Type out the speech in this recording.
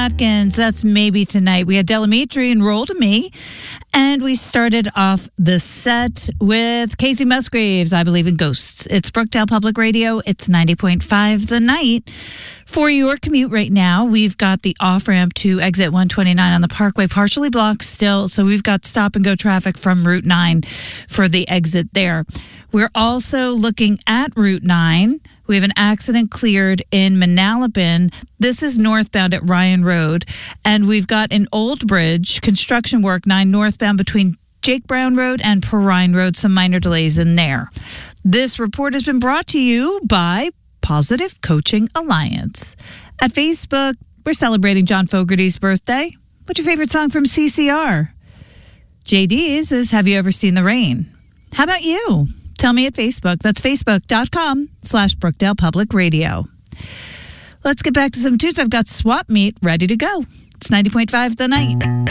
Atkins, that's maybe tonight. We had Delamitri and Roll to Me. And we started off the set with Casey Musgraves, I Believe in Ghosts. It's Brookdale Public Radio. It's 90.5 The Night. For your commute right now, we've got the off-ramp to exit 129 on the Parkway, partially blocked still. So we've got stop-and-go traffic from Route 9 for the exit there. We're also looking at Route 9. We have an accident cleared in Manalapan. This is northbound at Ryan Road. And we've got an Old Bridge construction work 9 northbound between Jake Brown Road and Perrine Road. Some minor delays in there. This report has been brought to you by Positive Coaching Alliance. At Facebook, we're celebrating John Fogerty's birthday. What's your favorite song from CCR? JD's is Have You Ever Seen the Rain? How about you? Tell me at Facebook. That's facebook.com/Brookdale Public Radio. Let's get back to some tunes. I've got Swap Meet ready to go. It's 90.5 The Night.